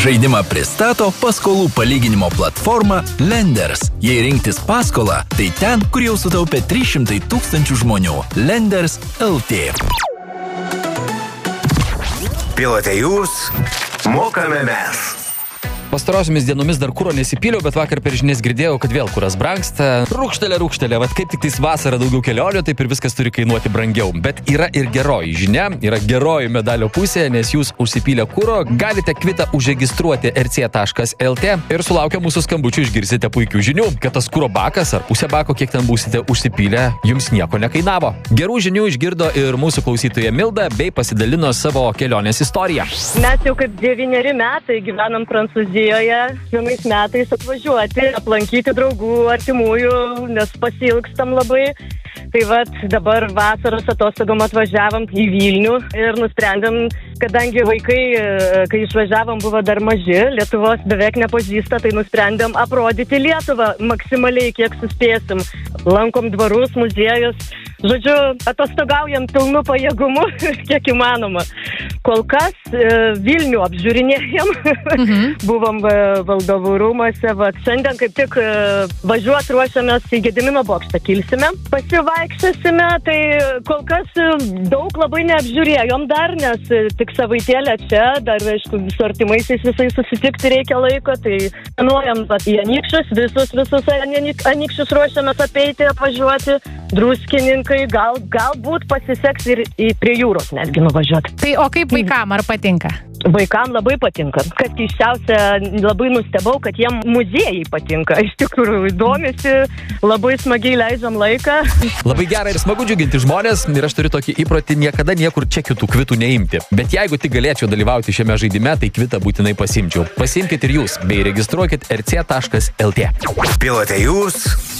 Žaidimą pristato paskolų palyginimo platforma Lenders. Jei rinktis paskolą, tai ten, kur jau sutaupė 300 000 žmonių. Lenders LT. Pilote jūs, mokame mes. Pastarosiomis dienomis dar kuro nesipyliau, bet vakar per žinias girdėjau, kad vėl kuras brangsta. Rūkštelė, vat kaip tik tais vasarą daugiau kelionių, taip ir viskas turi kainuoti brangiau. Bet yra ir geroji žinia, yra geroji medalio pusė, nes jūs užsipylę kuro galite kvitą užregistruoti rc.lt ir sulaukę mūsų skambučių išgirsite puikių žinių, kad tas kuro bakas ar pusė bako, kiek ten būsite užsipylę, jums nieko nekainavo. Gerų žinių išgirdo ir mūsų klausytoja Milda bei pasidalino savo kelionės istoriją. Mes jau kaip 9 metai gyvenam Prancūzijoje. Vienais metais atvažiuoti, aplankyti draugų, artimųjų, nes pasiilgstam labai. Tai vat dabar vasaros atostogom atvažiavom į Vilnių ir nusprendėm, kadangi vaikai, kai išvažiavom, buvo dar maži, Lietuvos beveik nepažįsta, tai nusprendėm aprodyti Lietuvą maksimaliai, kiek suspėsim. Lankom dvarus, muziejus, žodžiu, atostogaujam pilnu pajėgumu, kiek įmanoma. Kol kas Vilnių apžiūrinėjom, buvom Valdovų rūmuose, vat šiandien kaip tik važiuot ruošiamės į Gedimino bokštą, kilsime, pasivaikščiosime, tai kol kas daug labai neapžiūrėjom dar, nes tik savaitėlę čia, dar aišku su artimaisiais visai susitikti reikia laiko, tai planuojam į Anykščius, visus Anykščius ruošiamės apeiti, apvažiuoti, Druskininkai, galbūt pasiseks ir prie jūros netgi nuvažiuoti. Tai o kaip vaikam, ar patinka? Vaikam labai patinka. Kas keisčiausia, labai nustebau, kad jiem muziejai patinka. Iš tikrųjų, domisi, labai smagiai leidžiam laiką. Labai gera ir smagu džiuginti žmonės ir aš turiu tokį įprotį niekada niekur čekių tų kvitų neimti. Bet jeigu tik galėčiau dalyvauti šiame žaidime, tai kvitą būtinai pasimčiau. Pasimkit ir jūs, bei registruokit rc.lt. Pilote jūs,